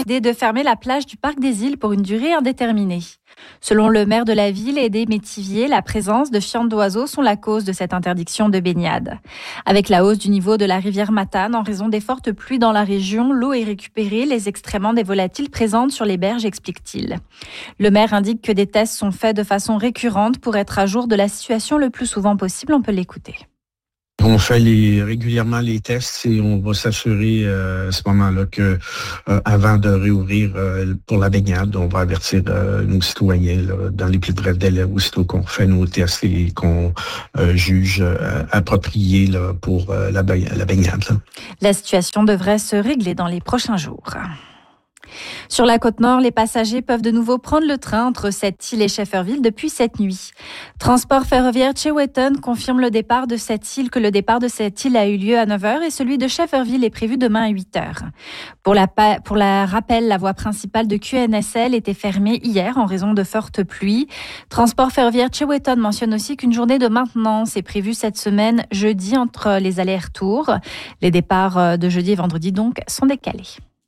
décidé de fermer la plage du Parc des Îles pour une durée indéterminée. Selon le maire de la ville et des métiviers, la présence de fientes d'oiseaux sont la cause de cette interdiction de baignade. Avec la hausse du niveau de la rivière Matane en raison des fortes pluies dans la région, l'eau est récupérée, les excréments des volatiles présentes sur les berges, explique-t-il. Le maire indique que des tests sont faits de façon récurrente pour être à jour de la situation le plus souvent possible. On peut l'écouter. On fait régulièrement les tests et on va s'assurer à ce moment-là que avant de réouvrir pour la baignade, on va avertir nos citoyens là, dans les plus brefs délais aussitôt qu'on fait nos tests et qu'on juge approprié là, pour la baignade. Là. La situation devrait se régler dans les prochains jours. Sur la Côte-Nord, les passagers peuvent de nouveau prendre le train entre Sept-Îles et Shefferville depuis cette nuit. Transport ferroviaire Cheweton confirme le départ de Sept-Îles, que le départ de Sept-Îles a eu lieu à 9h et celui de Shefferville est prévu demain à 8h. Pour la rappel, la voie principale de QNSL était fermée hier en raison de fortes pluies. Transport ferroviaire Cheweton mentionne aussi qu'une journée de maintenance est prévue cette semaine, jeudi, entre les allers-retours. Les départs de jeudi et vendredi donc sont décalés.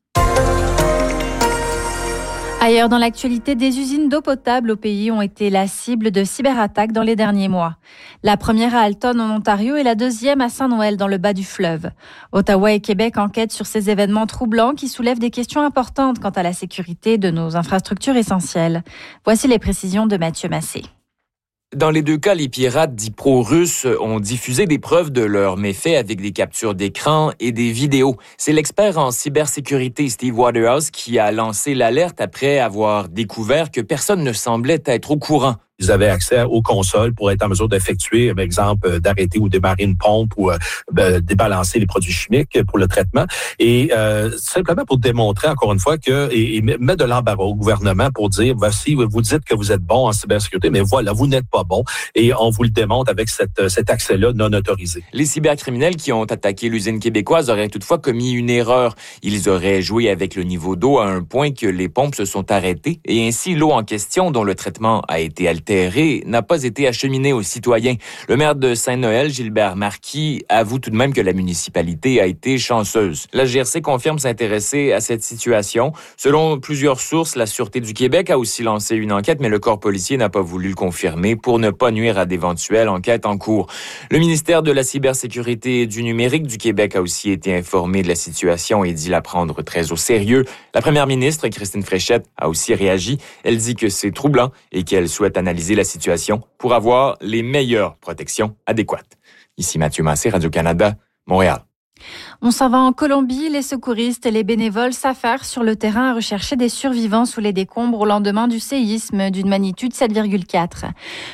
Ailleurs dans l'actualité, des usines d'eau potable au pays ont été la cible de cyberattaques dans les derniers mois. La première à Alton en Ontario et la deuxième à Saint-Noël dans le bas du fleuve. Ottawa et Québec enquêtent sur ces événements troublants qui soulèvent des questions importantes quant à la sécurité de nos infrastructures essentielles. Voici les précisions de Mathieu Massé. Dans les deux cas, les pirates dits pro-russes ont diffusé des preuves de leurs méfaits avec des captures d'écran et des vidéos. C'est l'expert en cybersécurité Steve Waterhouse qui a lancé l'alerte après avoir découvert que personne ne semblait être au courant. Ils avaient accès aux consoles pour être en mesure d'effectuer, par exemple, d'arrêter ou démarrer une pompe ou débalancer les produits chimiques pour le traitement. Et simplement pour démontrer, encore une fois, et mettre de l'embarras au gouvernement pour dire, voici, vous dites que vous êtes bon en cybersécurité, mais voilà, vous n'êtes pas bon. Et on vous le démontre avec cet accès-là non autorisé. Les cybercriminels qui ont attaqué l'usine québécoise auraient toutefois commis une erreur. Ils auraient joué avec le niveau d'eau à un point que les pompes se sont arrêtées et ainsi l'eau en question, dont le traitement a été altéré, n'a pas été acheminé aux citoyens. Le maire de Saint-Noël, Gilbert Marquis, avoue tout de même que la municipalité a été chanceuse. La GRC confirme s'intéresser à cette situation. Selon plusieurs sources, la Sûreté du Québec a aussi lancé une enquête, mais le corps policier n'a pas voulu le confirmer pour ne pas nuire à d'éventuelles enquêtes en cours. Le ministère de la Cybersécurité et du Numérique du Québec a aussi été informé de la situation et dit la prendre très au sérieux. La première ministre, Christine Fréchette, a aussi réagi. Elle dit que c'est troublant et qu'elle souhaite analyser la situation pour avoir les meilleures protections adéquates. Ici Mathieu Massé, Radio-Canada, Montréal. On s'en va en Colombie. Les secouristes et les bénévoles s'affairent sur le terrain à rechercher des survivants sous les décombres au lendemain du séisme d'une magnitude 7,4.